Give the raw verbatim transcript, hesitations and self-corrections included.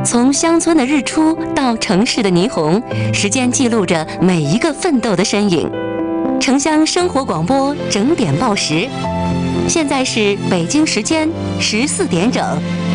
从乡村的日出到城市的霓虹，时间记录着每一个奋斗的身影。城乡生活广播整点报时，现在是北京时间十四点整。